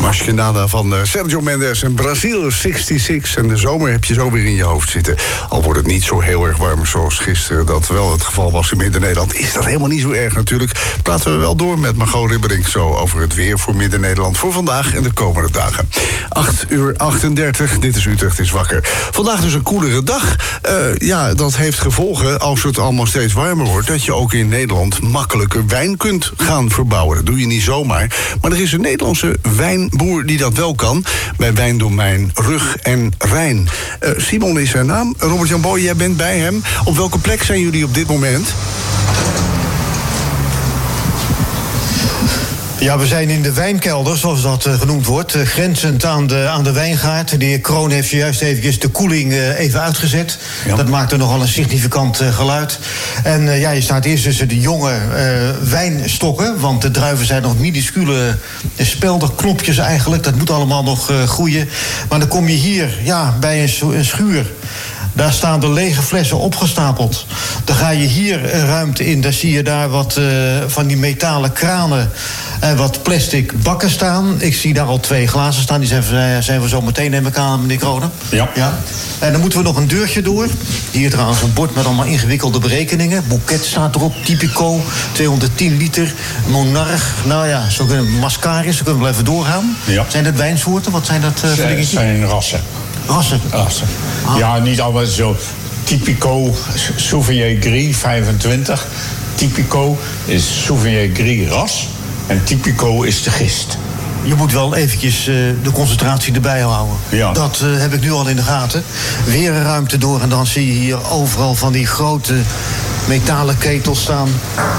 Maskenada van Sergio Mendes en Brazil 66. En de zomer heb je zo weer in je hoofd zitten. Al wordt het niet zo heel erg warm zoals gisteren, dat wel het geval was in Midden-Nederland. Is dat helemaal niet zo erg natuurlijk. Praten we wel door met Margot Ribberink zo over het weer voor Midden-Nederland voor vandaag en de komende dagen. 8:38, dit is Utrecht is wakker. Vandaag dus een koelere dag. Dat heeft gevolgen als het allemaal steeds warmer wordt, dat je ook in Nederland makkelijker wijn kunt gaan verbouwen. Dat doe je niet zomaar. Maar er is een Nederlandse wijnboer die dat wel kan, bij wijndomein Rug en Rijn. Simon is zijn naam. Robert-Jan Boy, jij bent bij hem. Op welke plek zijn jullie op dit moment? Ja, we zijn in de wijnkelder, zoals dat genoemd wordt, grenzend aan de wijngaard. De heer Kroon heeft juist eventjes de koeling even uitgezet. Ja. Dat maakte nogal een significant geluid. En je staat eerst tussen de jonge wijnstokken, want de druiven zijn nog minuscule spelderknopjes eigenlijk. Dat moet allemaal nog groeien. Maar dan kom je hier bij een schuur. Daar staan de lege flessen opgestapeld. Dan ga je hier ruimte in. Dan zie je daar wat van die metalen kranen en wat plastic bakken staan. Ik zie daar al 2 glazen staan. Die zijn we zo meteen neem ik aan, meneer Kronen. Ja. En dan moeten we nog een deurtje door. Hier trouwens een bord met allemaal ingewikkelde berekeningen. Boeket staat erop, Typico, 210 liter, Monarch. Zo kunnen Mascaris, zo kunnen we even doorgaan. Ja. Zijn dat wijnsoorten? Wat zijn dat voor dingetjes? Het zijn rassen. Rassen? Ah. Ja, niet allemaal zo. Typico Sauvignon Gris 25. Typico is Sauvignon Gris ras. En Typico is de gist. Je moet wel eventjes de concentratie erbij houden. Ja. Dat heb ik nu al in de gaten. Weer een ruimte door en dan zie je hier overal van die grote metalen ketels staan.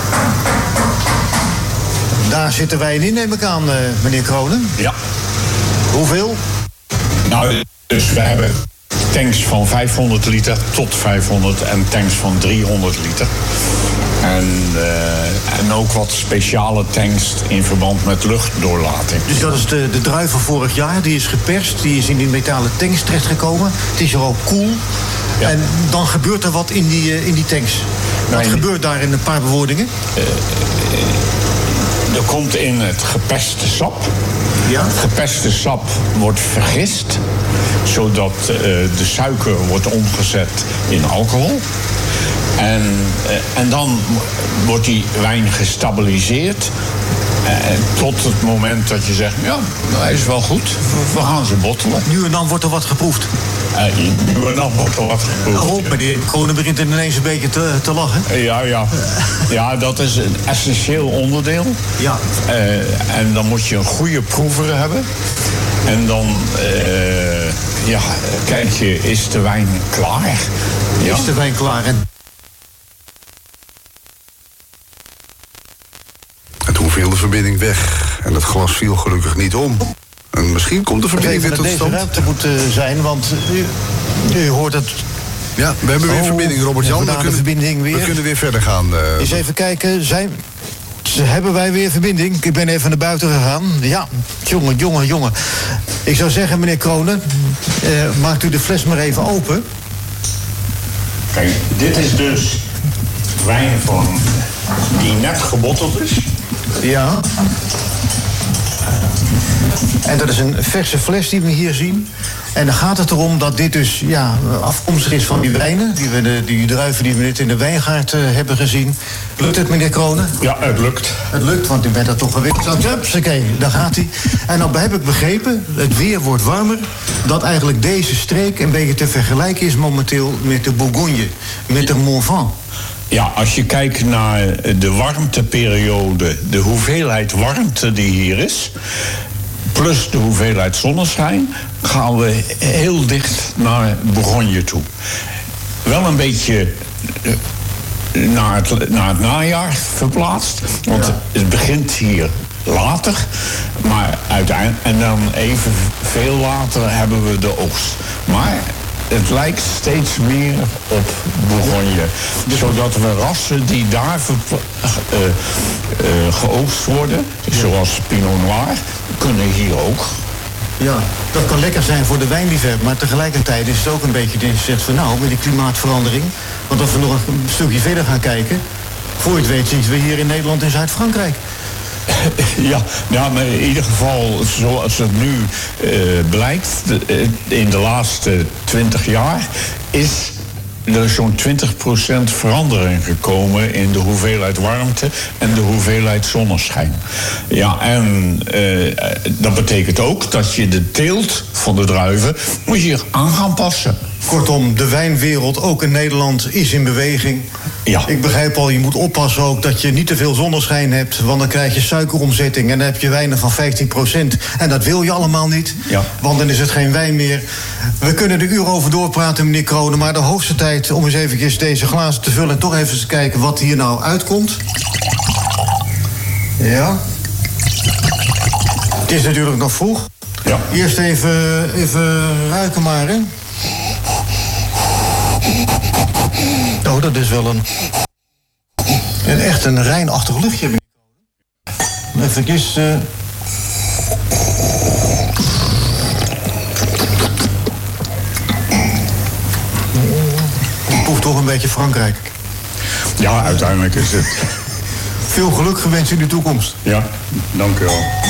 Daar zitten wij in, neem ik aan, meneer Kronen. Ja. Hoeveel? Nou, dus we hebben tanks van 500 liter tot 500 en tanks van 300 liter. En ook wat speciale tanks in verband met luchtdoorlating. Dus dat is de druif van vorig jaar, die is geperst, die is in die metalen tanks terechtgekomen. Het is er ook koel. Ja. En dan gebeurt er wat in die tanks. Wat gebeurt daar in een paar bewoordingen? Er komt in het geperste sap. Ja? Het geperste sap wordt vergist, zodat de suiker wordt omgezet in alcohol. En dan wordt die wijn gestabiliseerd. Tot het moment dat je zegt, hij is wel goed, we gaan ze bottelen. Nu en dan wordt er wat geproefd. Nu en dan wordt er wat geproefd. Meneer Kronen begint ineens een beetje te lachen. Ja, dat is een essentieel onderdeel. Ja. En dan moet je een goede proever hebben. En dan kijk je, is de wijn klaar? Ja. Is de wijn klaar? En toen viel de verbinding weg. En het glas viel gelukkig niet om. En misschien komt de verbinding weer tot stand. Deze ruimte moet zijn, want u hoort het. Ja, we hebben weer verbinding, Robert-Jan. We kunnen weer verder gaan. Eens even kijken. Hebben wij weer verbinding? Ik ben even naar buiten gegaan. Ja, jongen. Ik zou zeggen, meneer Kronen, maakt u de fles maar even open. Kijk, dit is dus wijn die net gebotteld is. Ja. En dat is een verse fles die we hier zien. En dan gaat het erom dat dit dus afkomstig is van die wijnen. Die druiven die we net in de wijngaard hebben gezien. Lukt het, meneer Kronen? Ja, het lukt. Het lukt, want u bent er toch gewikt. Oké, daar gaat hij. En dan heb ik begrepen, het weer wordt warmer, dat eigenlijk deze streek een beetje te vergelijken is momenteel met de Bourgogne, met de Morvan. Ja, als je kijkt naar de warmteperiode, de hoeveelheid warmte die hier is, plus de hoeveelheid zonneschijn, gaan we heel dicht naar Bourgogne toe. Wel een beetje naar het najaar verplaatst, want het begint hier later, maar uiteindelijk, en dan even veel later hebben we de oogst. Maar het lijkt steeds meer op Bourgogne. Zodat we rassen die daar geoogst worden, zoals Pinot Noir, kunnen hier ook. Ja, dat kan lekker zijn voor de wijnliefhebber, maar tegelijkertijd is het ook een beetje dat je zegt van met die klimaatverandering, want als we nog een stukje verder gaan kijken, voor je het weet zitten we hier in Nederland en Zuid-Frankrijk. Ja, maar in ieder geval, zoals het nu blijkt, in de laatste 20 jaar is er zo'n 20% verandering gekomen in de hoeveelheid warmte en de hoeveelheid zonneschijn. Ja, en dat betekent ook dat je de teelt van de druiven moet je aan gaan passen. Kortom, de wijnwereld, ook in Nederland, is in beweging. Ja. Ik begrijp al, je moet oppassen ook dat je niet te veel zonneschijn hebt, want dan krijg je suikeromzetting en dan heb je wijnen van 15%. En dat wil je allemaal niet, want dan is het geen wijn meer. We kunnen er uren over doorpraten, meneer Kronen, maar de hoogste tijd om eens even deze glazen te vullen en toch even te kijken wat hier nou uitkomt. Ja. Het is natuurlijk nog vroeg. Ja. Eerst even ruiken maar, hè. Oh, dat is wel echt een Rijnachtig luchtje. Even ik proef toch een beetje Frankrijk. Ja, uiteindelijk is het. Veel geluk gewenst in de toekomst. Ja, dank u wel.